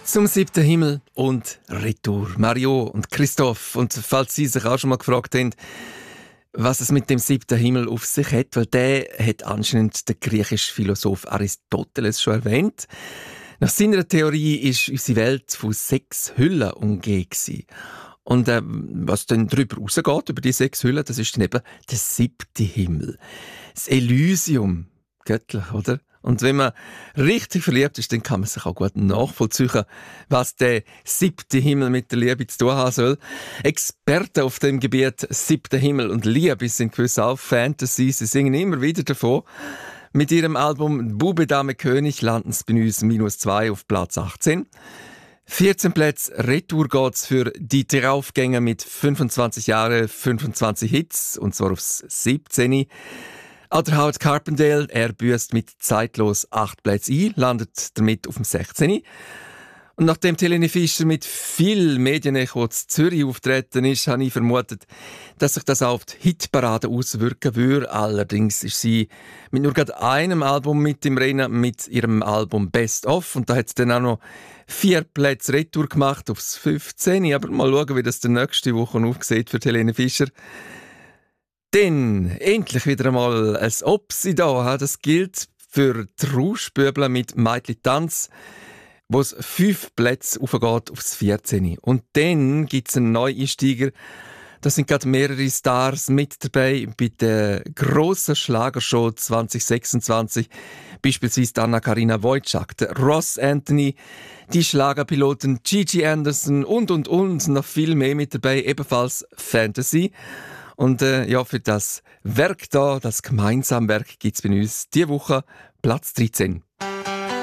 Zum siebten Himmel und Retour. Mario und Christoph. Und falls Sie sich auch schon mal gefragt haben, was es mit dem siebten Himmel auf sich hat, weil der hat anscheinend der griechische Philosoph Aristoteles schon erwähnt. Nach seiner Theorie ist unsere Welt von 6 Hüllen umgeben. Und was dann darüber rausgeht, über die 6 Hüllen, das ist dann eben der siebte Himmel. Das Elysium, göttlich, oder? Und wenn man richtig verliebt ist, dann kann man sich auch gut nachvollziehen, was der siebte Himmel mit der Liebe zu tun haben soll. Experten auf dem Gebiet siebter Himmel und Liebe sind gewiss auch Fantasy. Sie singen immer wieder davon. Mit ihrem Album «Bube, Dame, König» landen sie bei uns -2 auf Platz 18. 14 Plätze Retour geht's für die Draufgänger mit 25 Jahren, 25 Hits, und zwar aufs 17. Auch der Howard Carpendale, er büßt mit zeitlos 8 Plätze ein, landet damit auf dem 16. Und nachdem Helene Fischer mit viel Medienecho in Zürich auftreten ist, habe ich vermutet, dass sich das auch auf die Hitparade auswirken würde. Allerdings ist sie mit nur gerade einem Album mit im Rennen, mit ihrem Album Best Of. Und da hat sie dann auch noch 4 Plätze Retour gemacht aufs 15. Aber mal schauen, wie das die nächste Woche aufsieht für Helene Fischer. Dann endlich wieder einmal ein Opsi da. Das gilt für die Rauschbübel mit Meitli Tanz, wo es 5 Plätze aufgeht aufs 14. Und dann gibt es einen Neueinsteiger. Da sind gerade mehrere Stars mit dabei bei der grossen Schlagershow 2026. Beispielsweise Anna-Karina Wojcik, der Ross Anthony, die Schlagerpiloten Gigi Anderson und noch viel mehr mit dabei, ebenfalls Fantasy. Und für das Werk da, das gemeinsame Werk, gibt es bei uns diese Woche Platz 13.